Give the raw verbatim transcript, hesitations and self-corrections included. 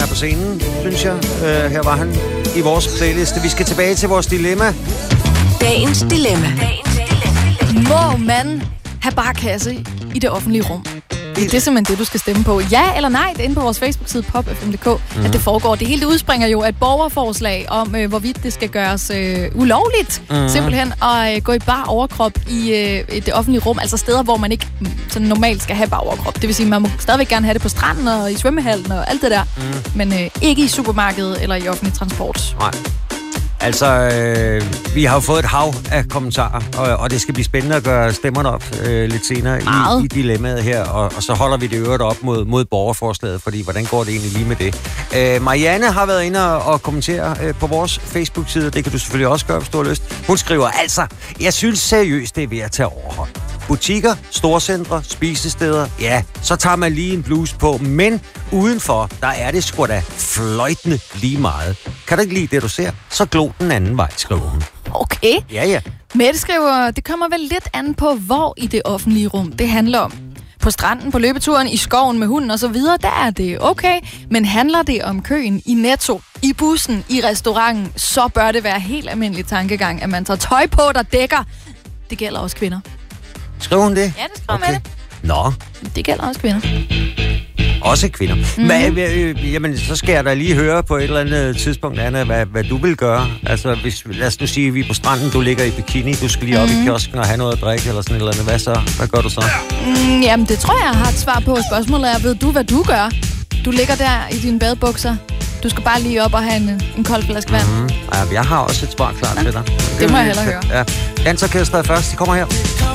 er på scenen, synes jeg. Uh, her var han i vores playliste. Vi skal tilbage til vores dilemma. Dagens dilemma. Må man have barkasse i det offentlige rum? Det er simpelthen det, du skal stemme på. Ja eller nej, det er inde på vores Facebook-side pop punktum f m punktum d k, mm. at det foregår. Det hele det udspringer jo af et borgerforslag om, øh, hvorvidt det skal gøres øh, ulovligt, mm. simpelthen, at øh, gå i bar overkrop i øh, det offentlige rum, altså steder, hvor man ikke mm, sådan normalt skal have bar overkrop. Det vil sige, man må stadigvæk gerne have det på stranden og i svømmehallen og alt det der, mm. men øh, ikke i supermarkedet eller i offentlig transport. Nej. Altså, øh, vi har jo fået et hav af kommentarer, og, og det skal blive spændende at gøre stemmerne op øh, lidt senere i, i dilemmaet her, og, og så holder vi det øvrigt op mod, mod borgerforslaget, fordi hvordan går det egentlig lige med det? Øh, Marianne har været inde og, og kommentere øh, på vores Facebook-side, det kan du selvfølgelig også gøre, hvis du har lyst. Hun skriver altså, jeg synes seriøst, det er ved at tage overhånd. Butikker, storcentre, spisesteder, ja, så tager man lige en bluse på, men udenfor, der er det sgu da fløjtende lige meget. Kan du ikke lide det, du ser? Så glo den anden vej, skriver hun. Okay. Ja, ja. Mette skriver, det kommer vel lidt an på, hvor i det offentlige rum det handler om. På stranden, på løbeturen, i skoven med hunden og så videre, der er det okay. Men handler det om køen i Netto, i bussen, i restauranten, så bør det være helt almindelig tankegang, at man tager tøj på, der dækker. Det gælder også kvinder. Skriver hun det? Ja, det skriver okay. Mette. Nå. Det gælder også kvinder. Også kvinder. Mm-hmm. Men, øh, jamen, så skal jeg da lige høre på et eller andet tidspunkt, Anna, hvad, hvad du vil gøre. Altså, hvis, lad os nu sige, at vi er på stranden, du ligger i bikini, du skal lige op mm-hmm. i kiosken og have noget at drikke, eller sådan et eller andet. Hvad så? Hvad gør du så? Mm, jamen, det tror jeg, jeg har et svar på. Spørgsmålet er, ved du, hvad du gør? Du ligger der i dine badebukser. Du skal bare lige op og have en, en kold flaske vand. Mm-hmm. Ja, jeg har også et svar klar ja. til dig. Det må jeg hellere høre. Ja. Dansorkestret først, de kommer her.